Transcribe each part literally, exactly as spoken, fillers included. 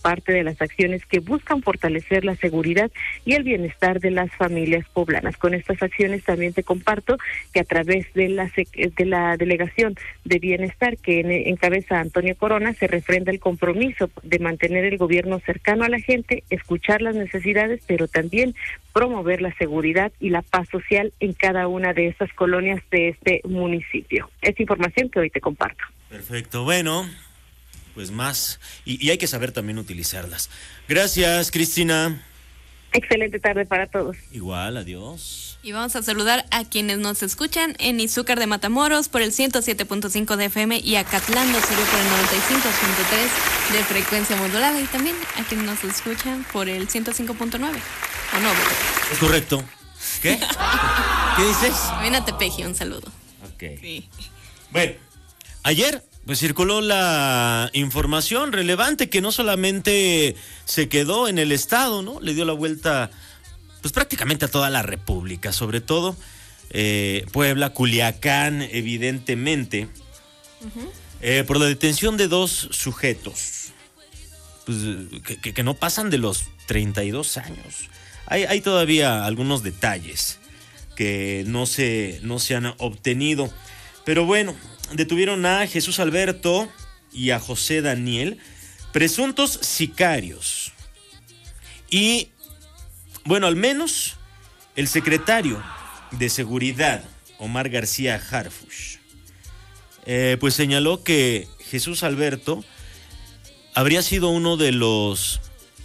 parte de las acciones que buscan fortalecer la seguridad y el bienestar de las familias poblanas. Con estas acciones también te comparto que a través de la de la Delegación de Bienestar que encabeza Antonio Corona se refrenda el compromiso de mantener el gobierno cercano a la gente, escuchar las necesidades, pero también promover la seguridad y la paz social en cada una de estas colonias de este municipio. Esta información que hoy te comparto. Perfecto, bueno, pues más, y, y hay que saber también utilizarlas. Gracias, Cristina. Excelente tarde para todos. Igual, adiós. Y vamos a saludar a quienes nos escuchan en Izúcar de Matamoros por el ciento siete punto cinco de F M y a Catlán de Osorio por el noventa y cinco punto tres de frecuencia modulada, y también a quienes nos escuchan por el ciento cinco punto nueve. ¿O no? Es correcto. ¿Qué? ¿Qué dices? Ven a Tepeji, un saludo. Ok. Sí. Bueno, ayer pues circuló la información relevante que no solamente se quedó en el estado, ¿no? Le dio la vuelta pues prácticamente a toda la República, sobre todo eh, Puebla, Culiacán, evidentemente, uh-huh. eh, por la detención de dos sujetos pues, que, que, que no pasan de los treinta y dos años. Hay, hay todavía algunos detalles que no se, no se han obtenido, pero bueno, detuvieron a Jesús Alberto y a José Daniel, presuntos sicarios. Y, bueno, al menos el secretario de Seguridad, Omar García Harfuch, eh, pues señaló que Jesús Alberto habría sido uno de los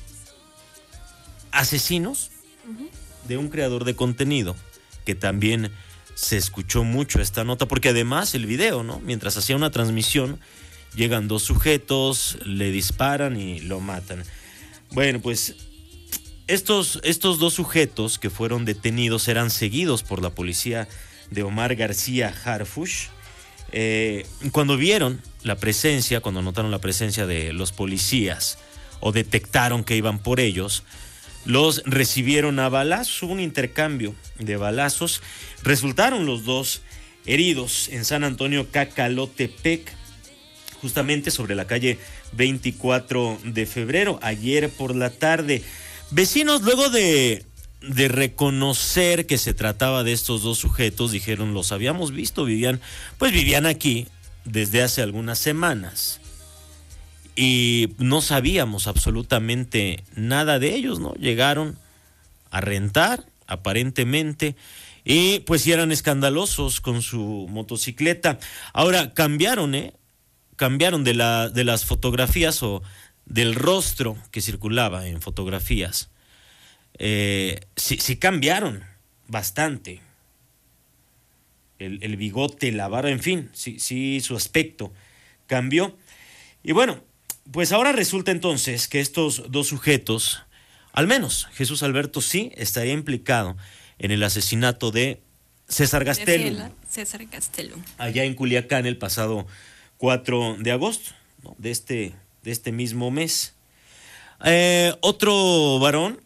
asesinos uh-huh. de un creador de contenido, que también se escuchó mucho esta nota, porque además el video, ¿no? Mientras hacía una transmisión, llegan dos sujetos, le disparan y lo matan. Bueno, pues estos, estos dos sujetos que fueron detenidos eran seguidos por la policía de Omar García Harfuch. Eh, cuando vieron la presencia, cuando notaron la presencia de los policías o detectaron que iban por ellos, los recibieron a balazos, hubo un intercambio de balazos, resultaron los dos heridos en San Antonio Cacalotepec, justamente sobre la calle veinticuatro de febrero, ayer por la tarde. Vecinos, luego de, de reconocer que se trataba de estos dos sujetos, dijeron, los habíamos visto, vivían, pues vivían aquí desde hace algunas semanas. Y no sabíamos absolutamente nada de ellos, ¿no? Llegaron a rentar, aparentemente, y pues sí eran escandalosos con su motocicleta. Ahora, cambiaron, ¿eh? Cambiaron de, la, de las fotografías o del rostro que circulaba en fotografías. Eh, sí, sí cambiaron bastante. El, el bigote, la barba, en fin, sí, sí, su aspecto cambió. Y bueno, pues ahora resulta entonces que estos dos sujetos, al menos Jesús Alberto sí estaría implicado en el asesinato de César Gastelum. César Gastelum. Allá en Culiacán el pasado cuatro de agosto, ¿no? de, este, de este mismo mes. Eh, otro varón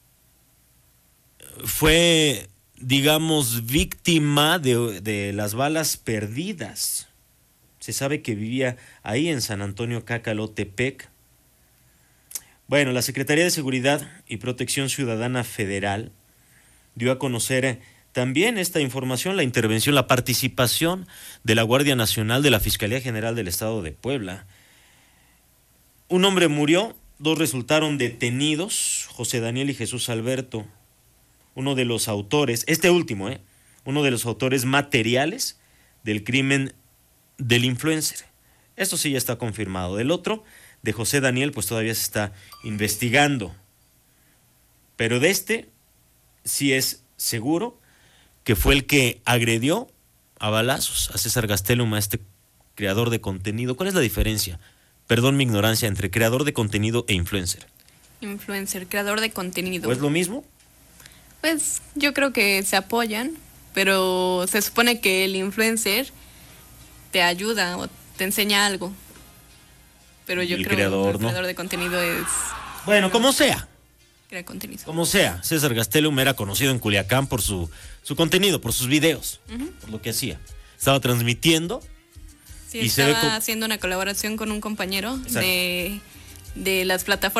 fue, digamos, víctima de, de las balas perdidas. Se sabe que vivía ahí en San Antonio Cacalotepec. Bueno, la Secretaría de Seguridad y Protección Ciudadana Federal dio a conocer también esta información, la intervención, la participación de la Guardia Nacional, de la Fiscalía General del Estado de Puebla. Un hombre murió, dos resultaron detenidos, José Daniel y Jesús Alberto, uno de los autores, este último, ¿eh? uno de los autores materiales del crimen del influencer. Esto sí ya está confirmado. Del otro, de José Daniel, pues todavía se está investigando. Pero de este, sí es seguro que fue el que agredió a balazos a César Gastelum, a este creador de contenido. ¿Cuál es la diferencia? Perdón mi ignorancia, entre creador de contenido e influencer. Influencer, creador de contenido. ¿O es lo mismo? Pues yo creo que se apoyan, pero se supone que el influencer te ayuda o te enseña algo. Pero yo el creo creador, que el ¿no? creador de contenido es... Bueno, como sea. Crea contenido. Como sea, César Gastelum era conocido en Culiacán por su, su contenido, por sus videos, uh-huh. por lo que hacía. Estaba transmitiendo. Sí, y estaba se ve co- haciendo una colaboración con un compañero de, de las plataformas